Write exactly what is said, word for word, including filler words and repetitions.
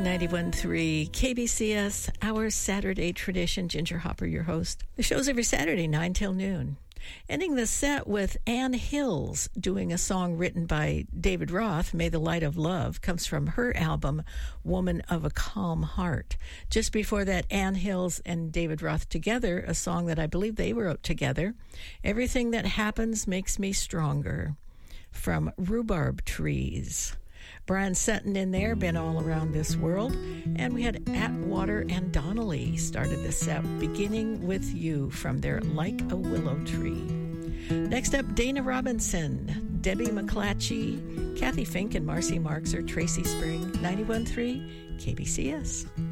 ninety-one point three K B C S, our Saturday tradition. Ginger Hopper, your host. The show's every Saturday, nine till noon. Ending the set with Ann Hills doing a song written by David Roth, May the Light of Love, comes from her album, Woman of a Calm Heart. Just before that, Ann Hills and David Roth together, a song that I believe they wrote together, Everything That Happens Makes Me Stronger, from Rhubarb Trees. Brian Sutton in there, Been All Around This World. And we had Atwater and Donnelly started the set, Beginning With You, from their Like a Willow Tree. Next up, Dana Robinson, Debbie McClatchy, Kathy Fink and Marcy Marks or Tracy Spring, ninety-one point three K B C S.